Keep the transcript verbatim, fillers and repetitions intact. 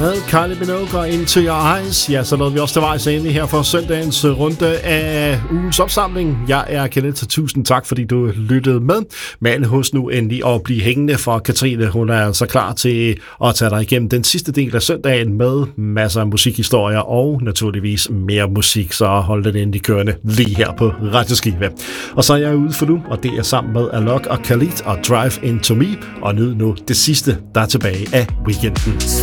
Med Kylie Minogue og Into Your Eyes. Ja, så nåede vi også til vejs ende her for søndagens runde af ugens opsamling. Jeg er Kenneth, så tusind tak, fordi du lyttede med. Men husk nu endelig at blive hængende, for Katrine, hun er altså klar til at tage dig igennem den sidste del af søndagen med masser af musikhistorier og naturligvis mere musik. Så hold den endelig kørende lige her på Radio Skive. Og så er jeg ude for nu, og det er sammen med Alok og Khalid og Drive Into Me. Og nyd nu det sidste, der er tilbage af weekenden.